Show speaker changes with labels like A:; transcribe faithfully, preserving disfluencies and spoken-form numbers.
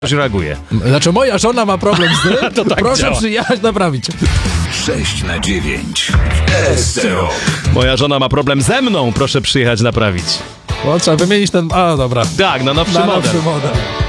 A: reaguje.
B: Znaczy moja żona ma problem z tym,
A: To tak
B: proszę
A: działa.
B: przyjechać naprawić.
C: sześć na dziewięć. S C O.
A: Moja żona ma problem ze mną, proszę przyjechać naprawić.
B: O, trzeba wymienić ten... A, dobra.
A: Tak, na nowszy
B: Na
A: model.
B: nowszy model.